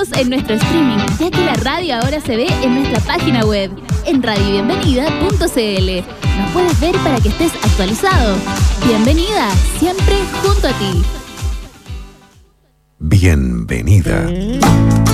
Seguinos en nuestro streaming, ya que la radio ahora se ve en nuestra página web, en radiobienvenida.cl. Nos puedes ver para que estés actualizado. Bienvenida, siempre junto a ti. Bienvenida.